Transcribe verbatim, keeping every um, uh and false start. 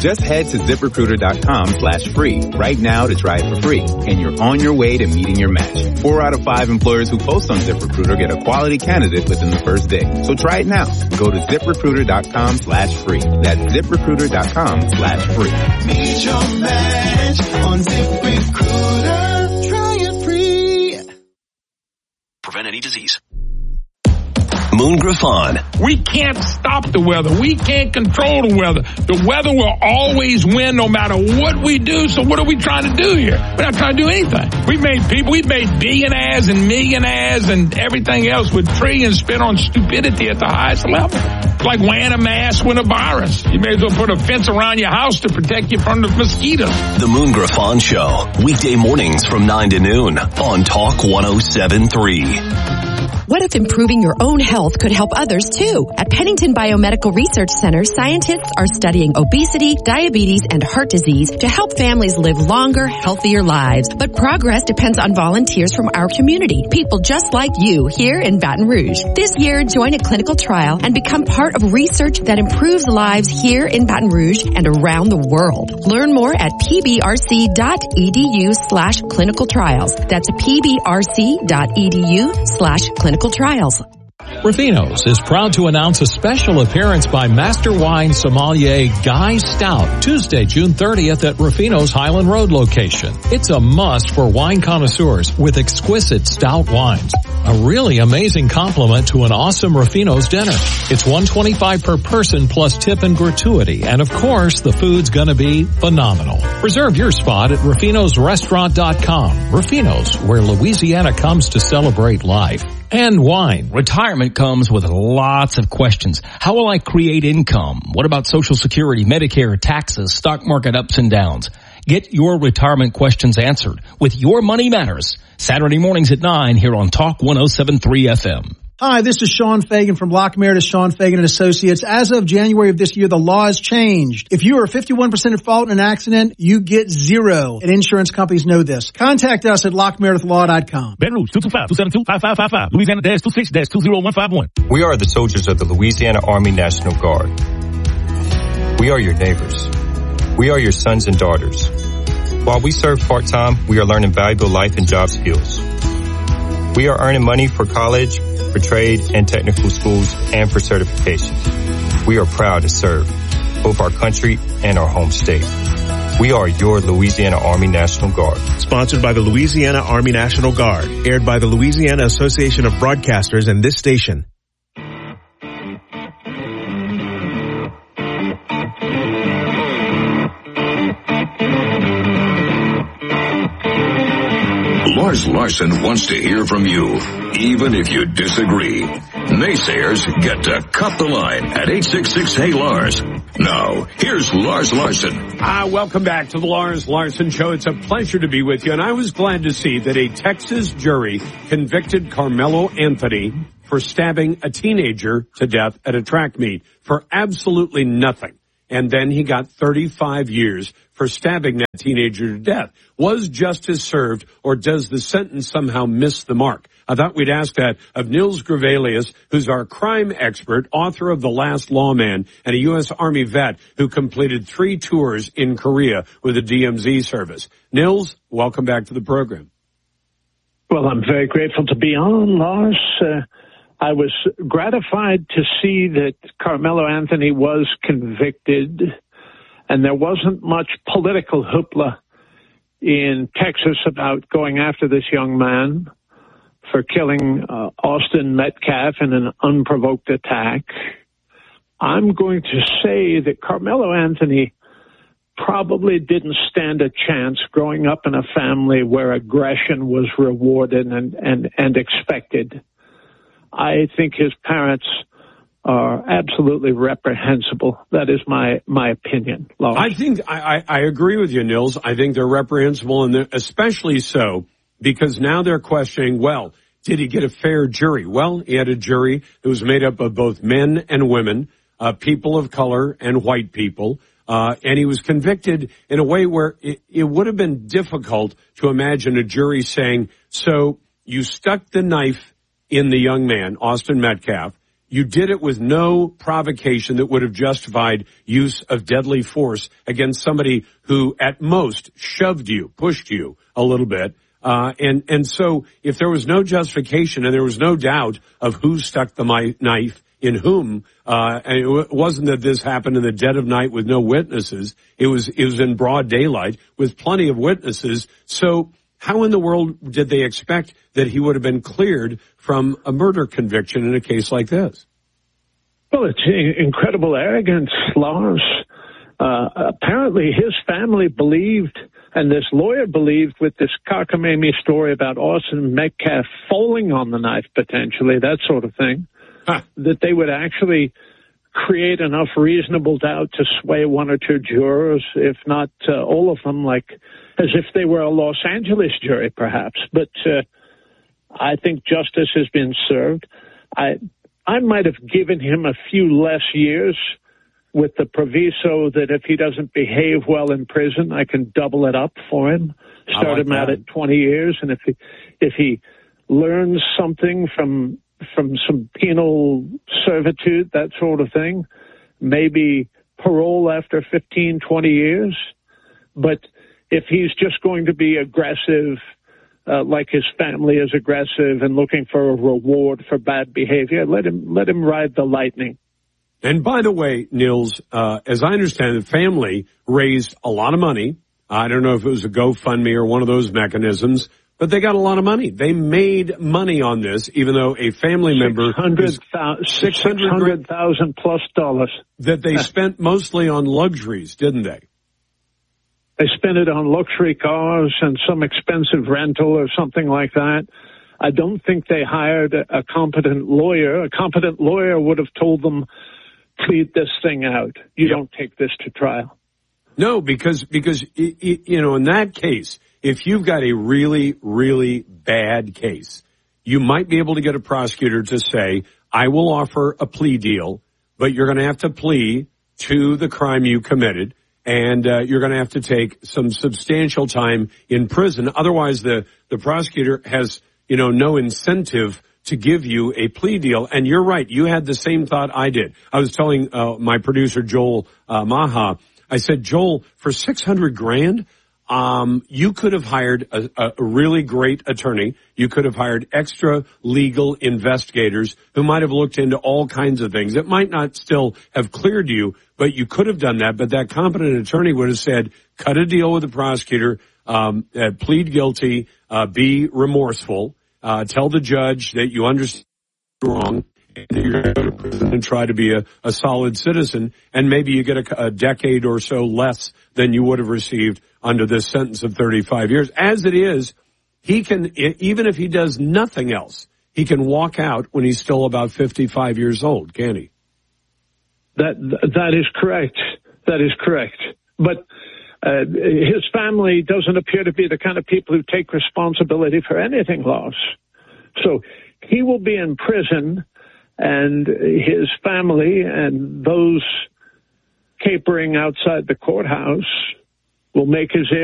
Just head to ZipRecruiter.com slash free right now to try it for free, and you're on your way to meeting your match. Four out of five employers who post on ZipRecruiter get a quality candidate within the first day. So try it now. Go to ZipRecruiter.com slash free. That's ZipRecruiter.com slash free. Meet your match on ZipRecruiter. Try it free. Prevent any disease. Moon Griffon. We can't stop the weather. We can't control the weather. The weather will always win no matter what we do. So what are we trying to do here? We're not trying to do anything. We've made people, we've made billionaires and millionaires and everything else with trillions spent on stupidity at the highest level. It's like wearing a mask with a virus. You may as well put a fence around your house to protect you from the mosquitoes. The Moon Griffon Show. Weekday mornings from nine to noon on Talk one oh seven point three. What if improving your own health could help others too? At Pennington Biomedical Research Center, scientists are studying obesity, diabetes, and heart disease to help families live longer, healthier lives. But progress depends on volunteers from our community, people just like you here in Baton Rouge. This year, join a clinical trial and become part of research that improves lives here in Baton Rouge and around the world. Learn more at pbrc.edu slash clinical trials. That's pbrc.edu slash clinical trials. Ruffino's is proud to announce a special appearance by Master Wine Sommelier Guy Stout, Tuesday, June thirtieth at Ruffino's Highland Road location. It's a must for wine connoisseurs with exquisite stout wines. A really amazing compliment to an awesome Ruffino's dinner. It's one hundred twenty-five dollars per person plus tip and gratuity. And of course, the food's gonna be phenomenal. Reserve your spot at Ruffinos Restaurant dot com. Ruffino's, where Louisiana comes to celebrate life. And wine. Retirement comes with lots of questions. How will I create income? What about Social Security, Medicare, taxes, stock market ups and downs? Get your retirement questions answered with Your Money Matters. Saturday mornings at nine here on Talk one oh seven point three F M. Hi, this is Sean Fagan from Lock Meredith, Sean Fagan and Associates. As of January of this year, the law has changed. If you are fifty-one percent at fault in an accident, you get zero. And insurance companies know this. Contact us at lock meredith law dot com. Baton Rouge, two two five, two seven two, five five five five. Louisiana dash two six dash two zero one five one. We are the soldiers of the Louisiana Army National Guard. We are your neighbors. We are your sons and daughters. While we serve part-time, we are learning valuable life and job skills. We are earning money for college, for trade and technical schools, and for certifications. We are proud to serve both our country and our home state. We are your Louisiana Army National Guard. Sponsored by the Louisiana Army National Guard. Aired by the Louisiana Association of Broadcasters and this station. Lars Larson wants to hear from you, even if you disagree. Naysayers get to cut the line at eight six six, hey Lars. Now, here's Lars Larson. Ah, welcome back to the Lars Larson Show. It's a pleasure to be with you, and I was glad to see that a Texas jury convicted Carmelo Anthony for stabbing a teenager to death at a track meet for absolutely nothing. And then he got thirty-five years for stabbing that teenager to death. Was justice served, or does the sentence somehow miss the mark? I thought we'd ask that of Nils Grevelius, who's our crime expert, author of The Last Lawman, and a U S Army vet who completed three tours in Korea with the D M Z service. Nils, welcome back to the program. Well, I'm very grateful to be on, Lars. Uh, I was gratified to see that Carmelo Anthony was convicted, and there wasn't much political hoopla in Texas about going after this young man for killing uh, Austin Metcalf in an unprovoked attack. I'm going to say that Carmelo Anthony probably didn't stand a chance growing up in a family where aggression was rewarded and, and, and expected. I think his parents are absolutely reprehensible. That is my, my opinion, Lars. I think I, I agree with you, Nils. I think they're reprehensible, and they're especially so because now they're questioning, well, did he get a fair jury? Well, he had a jury that was made up of both men and women, uh, people of color and white people, uh, and he was convicted in a way where it, it would have been difficult to imagine a jury saying, so you stuck the knife in the young man, Austin Metcalf. You did it with no provocation that would have justified use of deadly force against somebody who at most shoved you, pushed you a little bit. Uh, and, and so if there was no justification and there was no doubt of who stuck the mi- knife in whom, uh, and it wasn't that this happened in the dead of night with no witnesses. It was, it was in broad daylight with plenty of witnesses. So how in the world did they expect that he would have been cleared from a murder conviction in a case like this? Well, it's incredible arrogance, Lars. Uh, apparently his family believed, and this lawyer believed with this cockamamie story about Austin Metcalf falling on the knife potentially, that sort of thing, huh. that they would actually create enough reasonable doubt to sway one or two jurors, if not uh, all of them, like as if they were a Los Angeles jury, perhaps. But uh, I think justice has been served. I I might have given him a few less years with the proviso that if he doesn't behave well in prison, I can double it up for him, start like him out at twenty years, and if he if he learns something from from some penal servitude, that sort of thing, maybe parole after fifteen, twenty years. But if he's just going to be aggressive, uh, like his family is aggressive and looking for a reward for bad behavior, let him let him ride the lightning. And by the way, Nils, uh, as I understand it, the family raised a lot of money. I don't know if it was a GoFundMe or one of those mechanisms, but they got a lot of money. They made money on this, even though a family member six hundred thousand plus dollars that they spent mostly on luxuries, didn't they? They spent it on luxury cars and some expensive rental or something like that. I don't think they hired a, a competent lawyer. A competent lawyer would have told them, plead this thing out. You yep. don't take this to trial. No, because, because, you know, in that case, if you've got a really, really bad case, you might be able to get a prosecutor to say, I will offer a plea deal, but you're going to have to plea to the crime you committed, and uh, you're going to have to take some substantial time in prison. Otherwise, the, the prosecutor has, you know, no incentive to give you a plea deal. And you're right. You had the same thought I did. I was telling uh, my producer, Joel uh, Maha, I said, Joel, for six hundred grand, um, you could have hired a, a really great attorney. You could have hired extra legal investigators who might have looked into all kinds of things. It might not still have cleared you, but you could have done that. But that competent attorney would have said, cut a deal with the prosecutor, um, uh, plead guilty, uh, be remorseful, uh, tell the judge that you understand wrong, and you're going to go to prison and try to be a, a solid citizen, and maybe you get a, a decade or so less than you would have received under this sentence of thirty-five years. As it is, he can, even if he does nothing else, he can walk out when he's still about fifty-five years old, can't he? That, that is correct. That is correct. But uh, his family doesn't appear to be the kind of people who take responsibility for anything, Lars. So he will be in prison, and his family and those capering outside the courthouse will make his